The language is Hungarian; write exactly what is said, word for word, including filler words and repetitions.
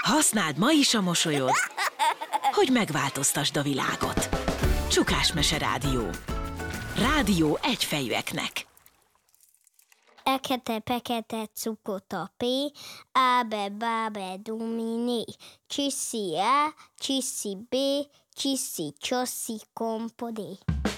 Használd ma is a mosolyod, hogy megváltoztasd a világot. Csukásmese Rádió. Rádió egyfejűeknek. Ekete pekete cukota pé, ábe bábe dominé, csiszi á, csiszi bé, csiszi csoszi kompodé.